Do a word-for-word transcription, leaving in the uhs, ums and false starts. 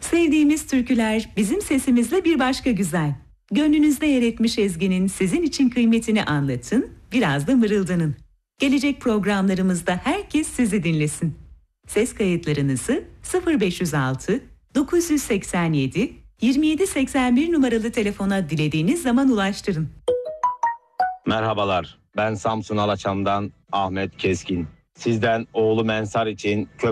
Sevdiğimiz türküler bizim sesimizle bir başka güzel. Gönlünüzde yer etmiş ezginin sizin için kıymetini anlatın, biraz da mırıldanın. Gelecek programlarımızda herkes sizi dinlesin. Ses kayıtlarınızı sıfır beş yüz altı dokuz yüz seksen yedi yirmi yedi seksen bir numaralı telefona dilediğiniz zaman ulaştırın. Merhabalar, ben Samsun Alaçam'dan Ahmet Keskin. Sizden oğlum Ensar için